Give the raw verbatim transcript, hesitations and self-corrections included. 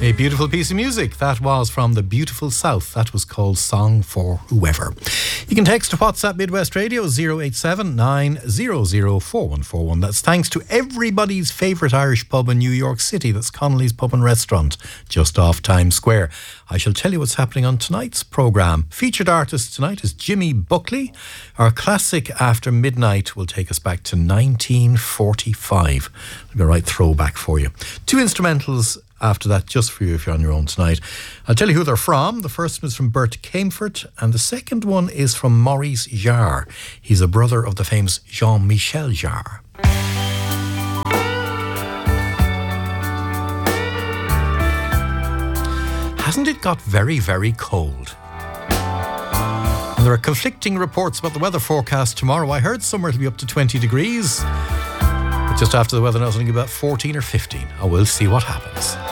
A beautiful piece of music. That was from the beautiful South. That was called Song for Whoever. You can text to WhatsApp Midwest Radio zero eight seven nine zero zero four one four one. That's thanks to everybody's favourite Irish pub in New York City. That's Connolly's Pub and Restaurant, just off Times Square. I shall tell you what's happening on tonight's programme. Featured artist tonight is Jimmy Buckley. Our classic After Midnight will take us back to nineteen forty-five. I'll go right throwback for you. Two instrumentals after that, just for you if you're on your own tonight. I'll tell you who they're from. The first one is from Bert Kaempfert, and the second one is from Maurice Jarre. He's a brother of the famous Jean-Michel Jarre. Hasn't it got very, very cold? And there are conflicting reports about the weather forecast tomorrow. I heard somewhere it'll be up to twenty degrees. But just after the weather, now it's only about fourteen or fifteen. I will see what happens.